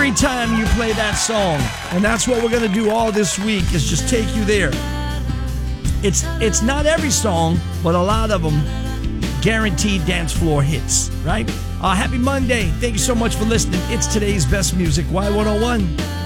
every time you play that song. And that's what we're going to do all this week, is just take you there. It's not every song, but a lot of them guaranteed dance floor hits, right? Happy Monday. Thank you so much for listening. It's today's best music, Y101.